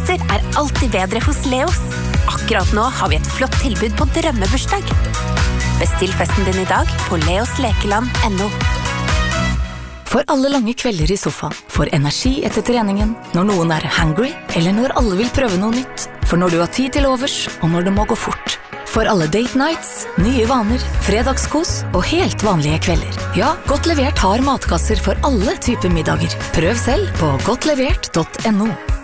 Julelatter alltid bedre hos Leos. Akkurat nå har vi et flott tilbud på drømmebursdag. Bestill festen din I dag på leoslekeland.no. For alle lange kvelder I sofaen, for energi etter treningen, når noen hungry, eller når alle vil prøve noe nytt, for når du har tid til overs, og når det må gå fort. For alle date nights, nye vaner, fredagskos og helt vanlige kvelder. Ja, Godt Levert har matkasser for alle typer middager. Prøv selv på godtlevert.no.